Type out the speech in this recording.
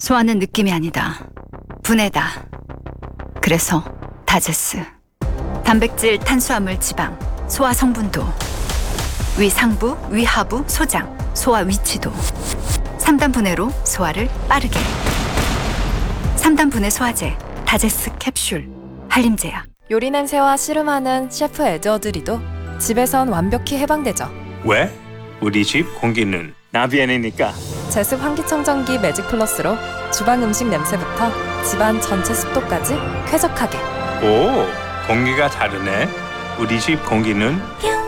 소화는 느낌이 아니다. 분해다. 그래서 다제스. 단백질, 탄수화물, 지방, 소화 성분도, 위 상부, 위 하부, 소장, 소화 위치도. 3단 분해로 소화를 빠르게. 3단 분해 소화제, 다제스 캡슐, 한림제약. 요리 냄새와 씨름하는 셰프 에드워드리도 집에선 완벽히 해방되죠. 왜? 우리 집 공기는 나비엔이니까. 제습 환기청정기 매직 플러스로 주방 음식 냄새부터 집안 전체 습도까지 쾌적하게. 오, 공기가 다르네. 우리 집 공기는 뿅.